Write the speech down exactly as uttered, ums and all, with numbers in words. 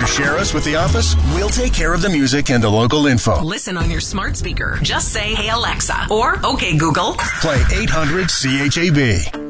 to share us with the office? We'll take care of the music and the local info. Listen on your smart speaker. Just say, "Hey Alexa," or "Okay Google." Play eight hundred C H A B.